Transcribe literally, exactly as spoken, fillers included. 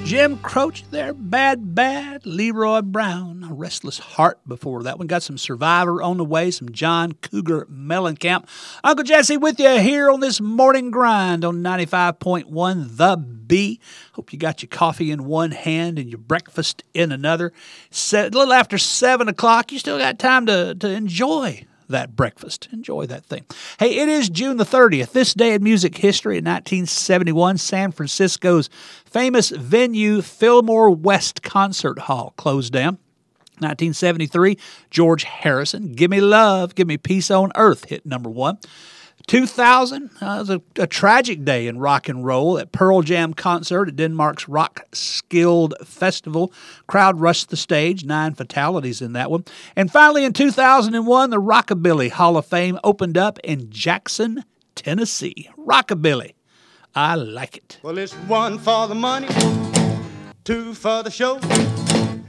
Jim Croce there, Bad Bad, Leroy Brown, A Restless Heart before that one. Got some Survivor on the way, some John Cougar Mellencamp. Uncle Jesse with you here on this morning grind on ninety-five point one The B. Hope you got your coffee in one hand and your breakfast in another. Se- a little after seven o'clock, you still got time to, to enjoy that breakfast. Enjoy that thing. Hey, it is June the thirtieth. This day in music history in nineteen seventy-one, San Francisco's famous venue Fillmore West Concert Hall closed down. nineteen seventy-three, George Harrison, Give Me Love, Give Me Peace on Earth hit number one. two thousand uh, was a, a tragic day in rock and roll at Pearl Jam concert at Denmark's Roskilde Festival. Crowd rushed the stage, nine fatalities in that one. And finally, in two thousand one, the Rockabilly Hall of Fame opened up in Jackson, Tennessee. Rockabilly. I like it. Well, it's one for the money, two for the show,